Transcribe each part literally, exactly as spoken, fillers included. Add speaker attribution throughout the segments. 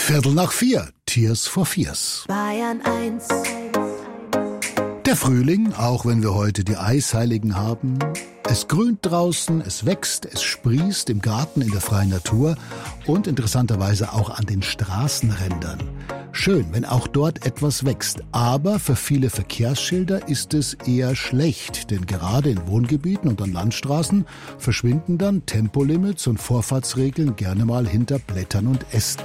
Speaker 1: Viertel nach vier, Tears for Fears.
Speaker 2: Bayern eins.
Speaker 1: Der Frühling, auch wenn wir heute die Eisheiligen haben. Es grünt draußen, es wächst, es sprießt im Garten, in der freien Natur und interessanterweise auch an den Straßenrändern. Schön, wenn auch dort etwas wächst. Aber für viele Verkehrsschilder ist es eher schlecht, denn gerade in Wohngebieten und an Landstraßen verschwinden dann Tempolimits und Vorfahrtsregeln gerne mal hinter Blättern und Ästen.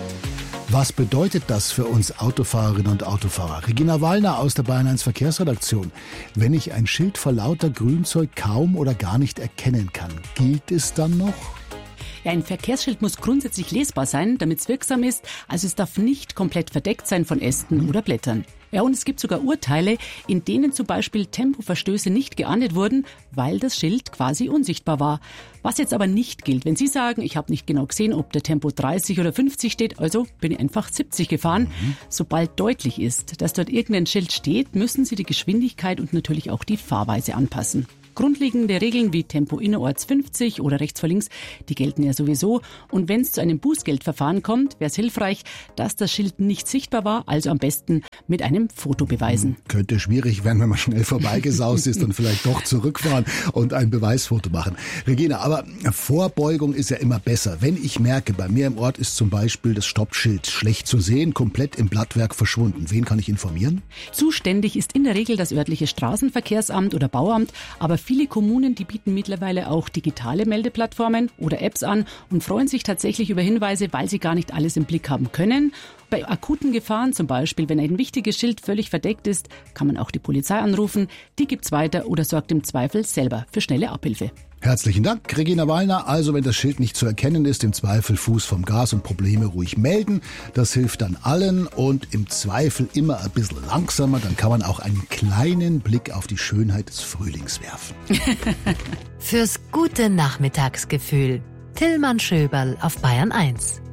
Speaker 1: Was bedeutet das für uns Autofahrerinnen und Autofahrer? Regina Wallner aus der Bayern eins Verkehrsredaktion. Wenn ich ein Schild vor lauter Grünzeug kaum oder gar nicht erkennen kann, gilt es dann noch?
Speaker 3: Ja, ein Verkehrsschild muss grundsätzlich lesbar sein, damit es wirksam ist. Also es darf nicht komplett verdeckt sein von Ästen oder Blättern. Ja, und es gibt sogar Urteile, in denen zum Beispiel Tempoverstöße nicht geahndet wurden, weil das Schild quasi unsichtbar war. Was jetzt aber nicht gilt, wenn Sie sagen, ich habe nicht genau gesehen, ob der Tempo dreißig oder fünfzig steht, also bin ich einfach siebzig gefahren. Mhm. Sobald deutlich ist, dass dort irgendein Schild steht, müssen Sie die Geschwindigkeit und natürlich auch die Fahrweise anpassen. Grundlegende Regeln wie Tempo innerorts fünfzig oder rechts vor links, die gelten ja sowieso. Und wenn es zu einem Bußgeldverfahren kommt, wäre es hilfreich, dass das Schild nicht sichtbar war, also am besten mit einem Foto beweisen.
Speaker 1: Könnte schwierig werden, wenn man schnell vorbeigesaust ist und vielleicht doch zurückfahren und ein Beweisfoto machen. Regina, aber Vorbeugung ist ja immer besser. Wenn ich merke, bei mir im Ort ist zum Beispiel das Stoppschild schlecht zu sehen, komplett im Blattwerk verschwunden. Wen kann ich informieren?
Speaker 3: Zuständig ist in der Regel das örtliche Straßenverkehrsamt oder Bauamt, aber viele Kommunen, die bieten mittlerweile auch digitale Meldeplattformen oder Apps an und freuen sich tatsächlich über Hinweise, weil sie gar nicht alles im Blick haben können. Bei akuten Gefahren zum Beispiel, wenn ein wichtiges Schild völlig verdeckt ist, kann man auch die Polizei anrufen. Die gibt's weiter oder sorgt im Zweifel selber für schnelle Abhilfe.
Speaker 1: Herzlichen Dank, Regina Wallner. Also, wenn das Schild nicht zu erkennen ist, im Zweifel Fuß vom Gas und Probleme ruhig melden. Das hilft dann allen und im Zweifel immer ein bisschen langsamer. Dann kann man auch einen kleinen Blick auf die Schönheit des Frühlings werfen.
Speaker 2: Fürs gute Nachmittagsgefühl. Tillmann Schöberl auf Bayern eins.